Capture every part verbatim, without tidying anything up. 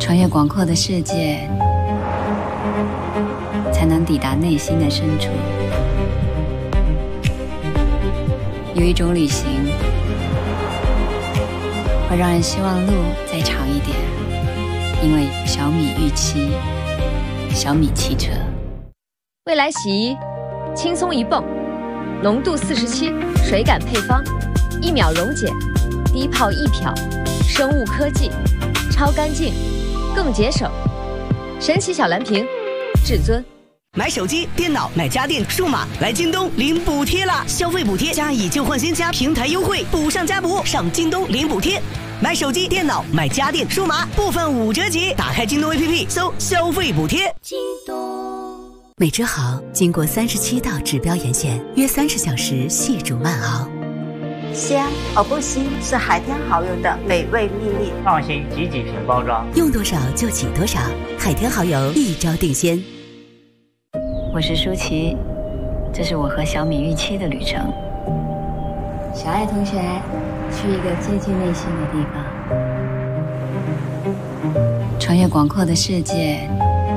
穿越广阔的世界，才能抵达内心的深处。有一种旅行，会让人希望路再长一点，因为小米预期，小米汽车。 未来洗衣，轻松一泵，浓度四十七，水感配方，一秒溶解，低泡易漂，生物科技，超干净，更节省。神奇小蓝瓶，至尊。 买手机、电脑、买家电、数码，来京东领补贴啦！消费补贴加以旧换新加平台优惠，补上加补，上京东领补贴。买手机、电脑、买家电、数码，部分五折起。打开京东 A P P， 搜消费补贴。京东。 美之好经过三十七道指标严选，约三十小时细煮慢熬。 香而不腥是海天蚝油的美味秘密。 放心，几几瓶包装， 用多少就起多少。海天蚝油一招定鲜。 我是舒淇，这是我和小米预期的旅程。小爱同学，去一个接近内心的地方，穿越广阔的世界，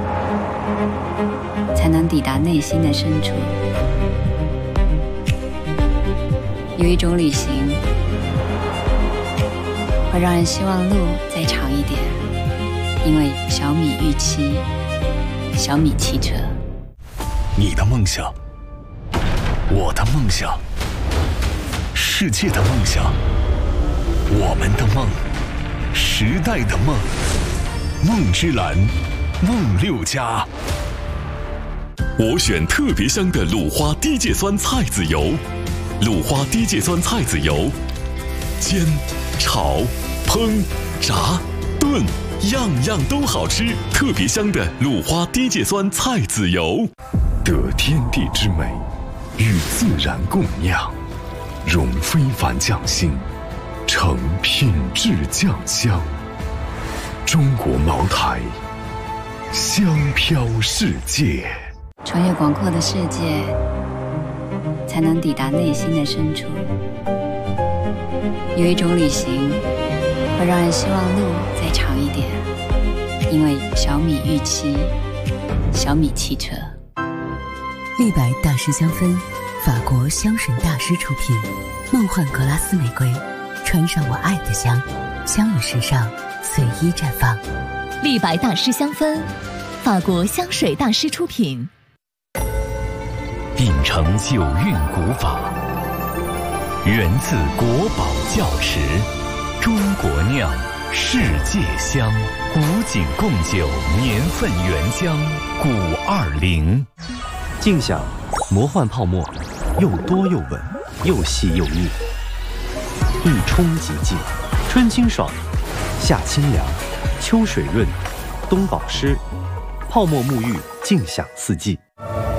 才能抵达内心的深处。有一种旅行，会让人希望路再长一点，因为小米预期，小米汽车。 你的梦想，我的梦想，世界的梦想，我们的梦，时代的梦，梦之蓝，梦六家。我选特别香的鲁花低芥酸菜籽油，鲁花低芥酸菜籽油，煎、炒、烹、炸、炖，样样都好吃。特别香的鲁花低芥酸菜籽油。得天地之美，与自然共酿，融非凡匠心，成品质酱香。中国茅台，香飘世界。 穿越广阔的世界，才能抵达内心的深处。有一种旅行，会让人希望路再长一点，因为小米预期，小米汽车。 立白大师香氛，法国香水大师出品，梦幻格拉斯玫瑰，穿上我爱的香，香与时尚随意绽放。 立白大师香氛，法国香水大师出品。 秉承九韵古法，源自国宝窖池，中国酿，世界香。古井贡酒年份原浆，古二零。 静享魔幻泡沫，又多又稳，又细又密，一冲即净，春清爽，夏清凉，秋水润，冬保湿，泡沫沐浴，静享四季。